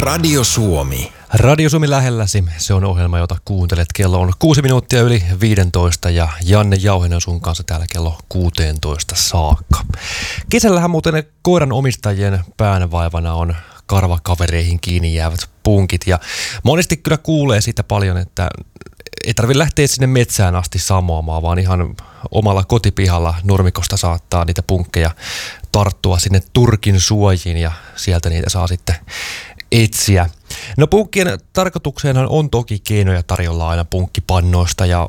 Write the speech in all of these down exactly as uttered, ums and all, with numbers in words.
Radio Suomi. Radio Suomi lähelläsi, se on ohjelma, jota kuuntelet. Kello on kuusi minuuttia yli viisitoista ja Janne Jauhinen sun kanssa täällä kello kuusitoista saakka. Kesällähän muuten koiran omistajien päänvaivana on karvakavereihin kiinni jäävät punkit ja monesti kyllä kuulee siitä paljon, että ei tarvitse lähteä sinne metsään asti samoamaan, vaan ihan omalla kotipihalla nurmikosta saattaa niitä punkkeja tarttua sinne turkin suojiin ja sieltä niitä saa sitten etsiä. No punkkien tarkoitukseenhan on toki keinoja tarjolla aina punkkipannoista ja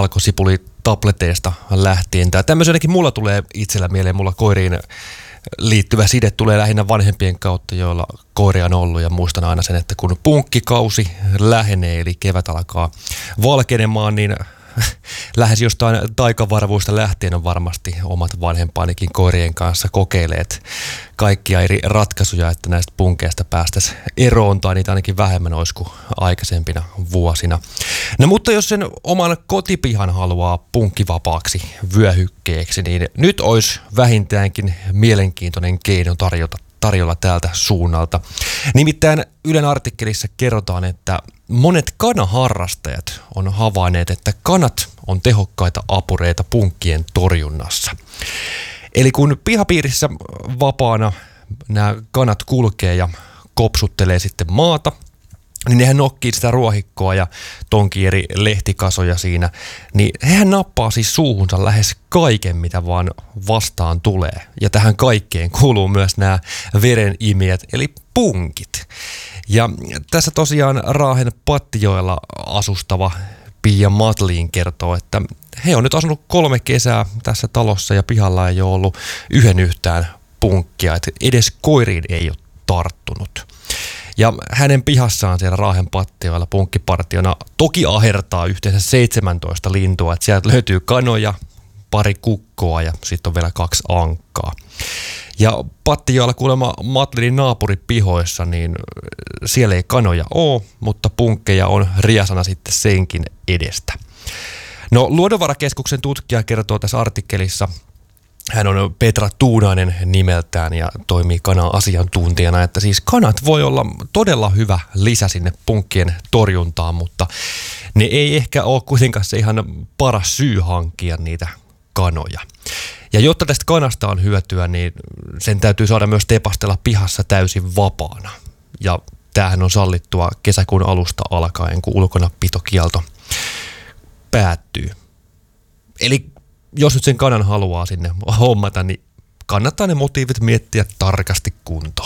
valkosipulitableteista lähtien. Tämä tämmöisenäkin mulla tulee itsellä mieleen, mulla koiriin liittyvä side tulee lähinnä vanhempien kautta, joilla koiria on ollut, ja muistan aina sen, että kun punkkikausi lähenee, eli kevät alkaa valkenemaan, niin lähes jostain taikavarvuista lähtien on varmasti omat vanhempaanikin koirien kanssa kokeilleet kaikkia eri ratkaisuja, että näistä punkeista päästäisiin eroon, tai niitä ainakin vähemmän olisi kuin aikaisempina vuosina. No mutta jos sen oman kotipihan haluaa punkkivapaaksi vyöhykkeeksi, niin nyt olisi vähintäänkin mielenkiintoinen keino tarjota tarjolla täältä suunnalta. Nimittäin Ylen artikkelissa kerrotaan, että monet kanaharrastajat on havainneet, että kanat on tehokkaita apureita punkkien torjunnassa. Eli kun pihapiirissä vapaana nämä kanat kulkee ja kopsuttelee sitten maata, niin nehän nokkii sitä ruohikkoa ja tonkii eri lehtikasoja siinä, niin hehän nappaa siis suuhunsa lähes kaiken, mitä vaan vastaan tulee. Ja tähän kaikkeen kuuluu myös nämä verenimijät, eli punkit. Ja tässä tosiaan Raahen Pattijoella asustava Pia Matlin kertoo, että he on nyt asunut kolme kesää tässä talossa ja pihalla ei ole ollut yhden yhtään punkkia, että edes koiriin ei ole tarttunut. Ja hänen pihassaan siellä Raahen Pattijoella punkkipartiona toki ahertaa yhteensä seitsemäntoista lintua, että sieltä löytyy kanoja, pari kukkoa ja sitten on vielä kaksi ankkaa. Ja Pattijoella kuulemma Matlinin naapuripihoissa, niin siellä ei kanoja ole, mutta punkkeja on riasana sitten senkin edestä. No Luonnonvarakeskuksen tutkija kertoo tässä artikkelissa, hän on Petra Tuunainen nimeltään ja toimii kana-asiantuntijana, että siis kanat voi olla todella hyvä lisä sinne punkkien torjuntaan, mutta ne ei ehkä ole kuitenkaan se ihan paras syy hankkia niitä kanoja. Ja jotta tästä kanasta on hyötyä, niin sen täytyy saada myös tepastella pihassa täysin vapaana. Ja tämähän on sallittua kesäkuun alusta alkaen, kun ulkonapitokielto päättyy. Eli jos nyt sen kanan haluaa sinne hommata, niin kannattaa ne motiivit miettiä tarkasti kuntoon.